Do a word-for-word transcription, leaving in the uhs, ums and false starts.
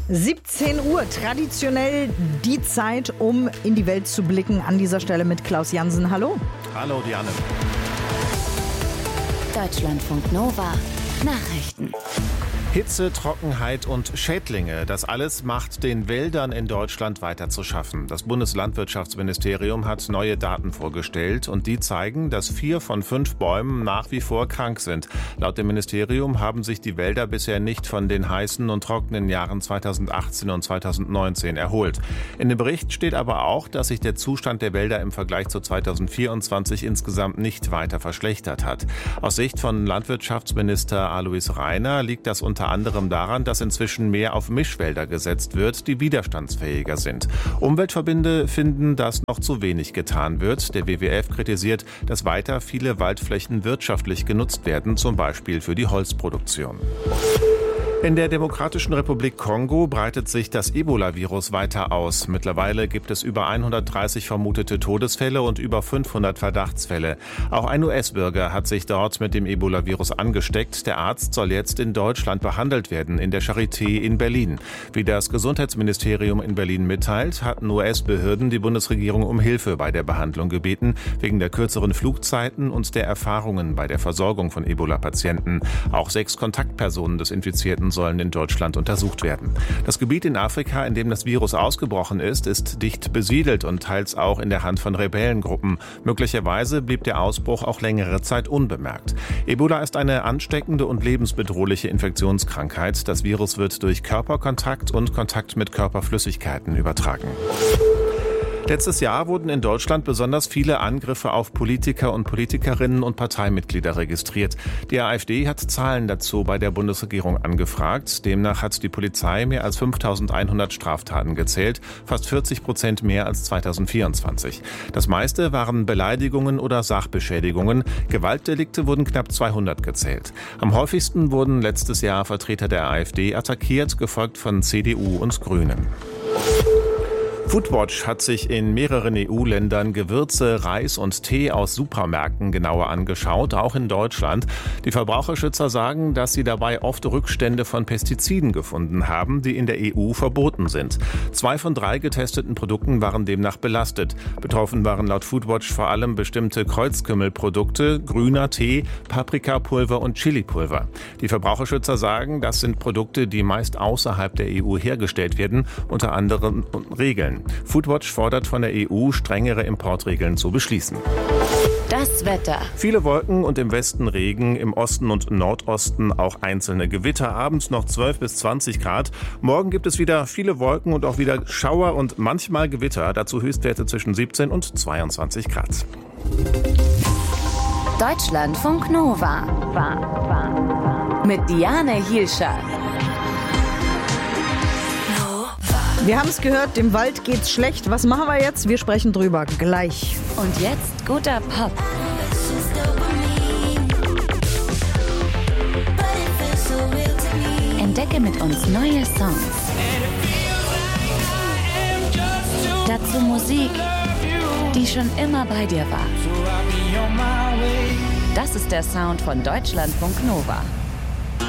siebzehn Uhr, traditionell die Zeit, um in die Welt zu blicken. An dieser Stelle mit Klaus Jansen. Hallo. Hallo, Diane. Deutschlandfunk Nova. Nachrichten. Hitze, Trockenheit und Schädlinge, das alles macht den Wäldern in Deutschland weiter zu schaffen. Das Bundeslandwirtschaftsministerium hat neue Daten vorgestellt und die zeigen, dass vier von fünf Bäumen nach wie vor krank sind. Laut dem Ministerium haben sich die Wälder bisher nicht von den heißen und trockenen Jahren zweitausendachtzehn und zweitausendneunzehn erholt. In dem Bericht steht aber auch, dass sich der Zustand der Wälder im Vergleich zu zweitausendvierundzwanzig insgesamt nicht weiter verschlechtert hat. Aus Sicht von Landwirtschaftsminister Alois Rainer liegt das unter unter anderem daran, dass inzwischen mehr auf Mischwälder gesetzt wird, die widerstandsfähiger sind. Umweltverbände finden, dass noch zu wenig getan wird. Der W W F kritisiert, dass weiter viele Waldflächen wirtschaftlich genutzt werden, zum Beispiel für die Holzproduktion. In der Demokratischen Republik Kongo breitet sich das Ebola-Virus weiter aus. Mittlerweile gibt es über hundertdreißig vermutete Todesfälle und über fünfhundert Verdachtsfälle. Auch ein U S-Bürger hat sich dort mit dem Ebola-Virus angesteckt. Der Arzt soll jetzt in Deutschland behandelt werden, in der Charité in Berlin. Wie das Gesundheitsministerium in Berlin mitteilt, hatten U S-Behörden die Bundesregierung um Hilfe bei der Behandlung gebeten, wegen der kürzeren Flugzeiten und der Erfahrungen bei der Versorgung von Ebola-Patienten. Auch sechs Kontaktpersonen des Infizierten sollen in Deutschland untersucht werden. Das Gebiet in Afrika, in dem das Virus ausgebrochen ist, ist dicht besiedelt und teils auch in der Hand von Rebellengruppen. Möglicherweise blieb der Ausbruch auch längere Zeit unbemerkt. Ebola ist eine ansteckende und lebensbedrohliche Infektionskrankheit. Das Virus wird durch Körperkontakt und Kontakt mit Körperflüssigkeiten übertragen. Letztes Jahr wurden in Deutschland besonders viele Angriffe auf Politiker und Politikerinnen und Parteimitglieder registriert. Die AfD hat Zahlen dazu bei der Bundesregierung angefragt. Demnach hat die Polizei mehr als fünftausendeinhundert Straftaten gezählt, fast vierzig Prozent mehr als zweitausendvierundzwanzig. Das meiste waren Beleidigungen oder Sachbeschädigungen. Gewaltdelikte wurden knapp zweihundert gezählt. Am häufigsten wurden letztes Jahr Vertreter der AfD attackiert, gefolgt von C D U und Grünen. Foodwatch hat sich in mehreren E U-Ländern Gewürze, Reis und Tee aus Supermärkten genauer angeschaut, auch in Deutschland. Die Verbraucherschützer sagen, dass sie dabei oft Rückstände von Pestiziden gefunden haben, die in der E U verboten sind. Zwei von drei getesteten Produkten waren demnach belastet. Betroffen waren laut Foodwatch vor allem bestimmte Kreuzkümmelprodukte, grüner Tee, Paprikapulver und Chilipulver. Die Verbraucherschützer sagen, das sind Produkte, die meist außerhalb der E U hergestellt werden, unter anderem Regeln. Foodwatch fordert von der E U, strengere Importregeln zu beschließen. Das Wetter. Viele Wolken und im Westen Regen, im Osten und Nordosten auch einzelne Gewitter. Abends noch zwölf bis zwanzig Grad. Morgen gibt es wieder viele Wolken und auch wieder Schauer und manchmal Gewitter. Dazu Höchstwerte zwischen siebzehn und zweiundzwanzig Grad. Deutschlandfunk Nova. Mit Diane Hielscher. Wir haben es gehört, dem Wald geht's schlecht. Was machen wir jetzt? Wir sprechen drüber gleich. Und jetzt guter Pop. Entdecke mit uns neue Songs. Dazu Musik, die schon immer bei dir war. Das ist der Sound von Deutschlandfunk Nova.